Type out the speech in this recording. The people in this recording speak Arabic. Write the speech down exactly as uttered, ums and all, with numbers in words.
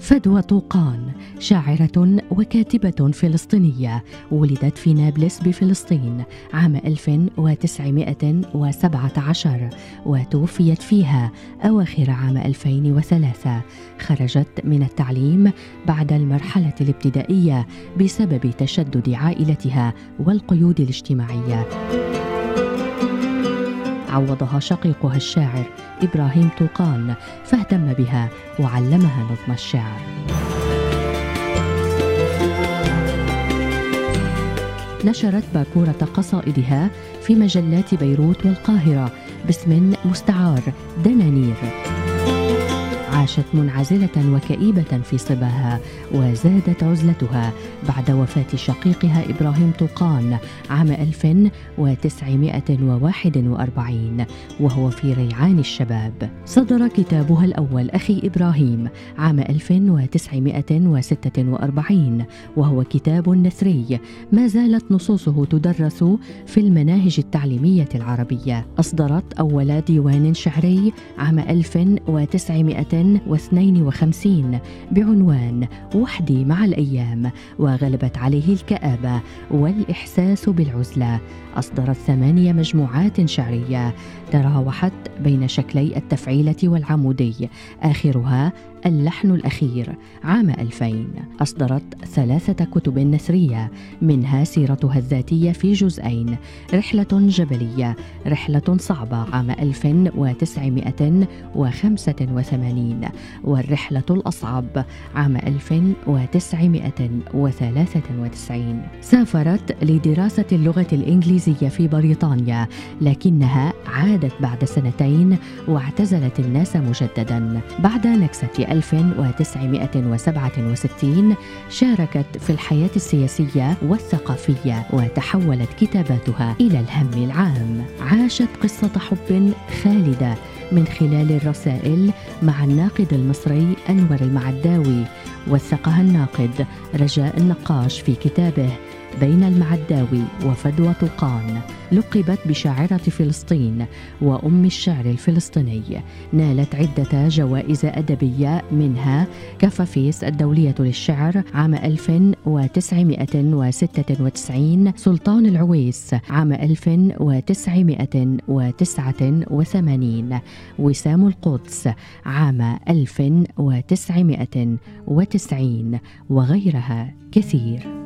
فدوى طوقان شاعرة وكاتبة فلسطينية، ولدت في نابلس بفلسطين عام ألف وتسعمائة وسبعة عشر وتوفيت فيها أواخر عام ألفين وثلاثة. خرجت من التعليم بعد المرحلة الابتدائية بسبب تشدد عائلتها والقيود الاجتماعية. عوضها شقيقها الشاعر إبراهيم طوقان فاهتم بها وعلمها نظم الشعر. نشرت باكورة قصائدها في مجلات بيروت والقاهرة باسم مستعار دنانير. عاشت منعزلة وكئيبة في صباها، وزادت عزلتها بعد وفاة شقيقها إبراهيم طوقان عام ألف وتسعمائة وواحد وأربعين وهو في ريعان الشباب. صدر كتابها الأول أخي إبراهيم عام ألف وتسعمائة وستة وأربعين وهو كتاب نثري ما زالت نصوصه تدرس في المناهج التعليمية العربية. أصدرت أول ديوان شعري عام ألف وتسعمائة واثنين وخمسين بعنوان وحدي مع الأيام، وغلبت عليه الكآبة والإحساس بالعزلة. أصدرت ثمانية مجموعات شعرية تراوحت بين شكلي التفعيلة والعمودي، آخرها اللحن الأخير عام ألفين. أصدرت ثلاثة كتب نثرية، منها سيرتها الذاتية في جزئين، رحلة جبلية رحلة صعبة عام ألف وتسعمائة وخمسة وثمانين، والرحلة الأصعب عام ألف وتسعمائة وثلاثة وتسعين. سافرت لدراسة اللغة الإنجليزية في بريطانيا، لكنها عادت بعد سنتين واعتزلت الناس مجددا. بعد نكسة ألف وتسعمائة وسبعة وستين شاركت في الحياة السياسية والثقافية، وتحولت كتاباتها إلى الهم العام. عاشت قصة حب خالدة من خلال الرسائل مع الناقد المصري أنور المعداوي. وثقها الناقد رجاء النقاش في كتابه بين المعداوي وفدوى طوقان. لقبت بشاعرة فلسطين وأم الشعر الفلسطيني. نالت عدة جوائز أدبية، منها كفافيس الدولية للشعر عام ألف وتسعمائة وستة وتسعين، سلطان العويس عام ألف وتسعمائة وتسعة وثمانين، وسام القدس عام ألف وتسعمائة وتسعين، وغيرها كثير.